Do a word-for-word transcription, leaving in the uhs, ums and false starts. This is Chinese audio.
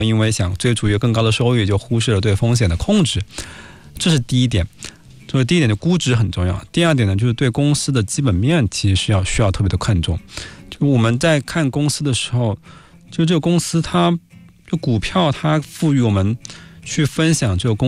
因为想追逐一个更高的收益，就忽视了对风险的控制，这是第一点。就是第一点，就估值很重要。第二点呢，就是对公司的基本面其实是要需要特别的看重。就我们在看公司的时候，就这个公司它就股票它赋予我们去分享这个公